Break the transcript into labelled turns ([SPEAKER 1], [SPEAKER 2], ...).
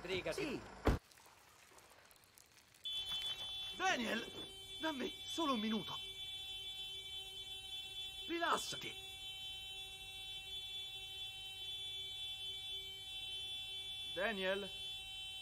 [SPEAKER 1] sbrigati.
[SPEAKER 2] Sì.
[SPEAKER 3] Daniel, dammi solo un minuto. Rilassati. Daniel?